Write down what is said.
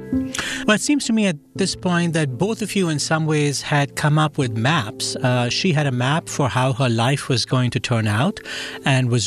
Well, it seems to me at this point that both of you in some ways had come up with maps. She had a map for how her life was going to turn out and was